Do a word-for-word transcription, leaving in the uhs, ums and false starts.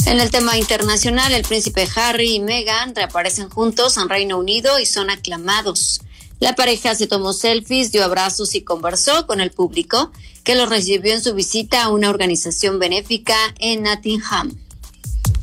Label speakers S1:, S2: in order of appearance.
S1: En el tema internacional, el príncipe Harry y Meghan reaparecen juntos en Reino Unido y son aclamados. La pareja se tomó selfies, dio abrazos y conversó con el público, que los recibió en su visita a una organización benéfica en Nottingham.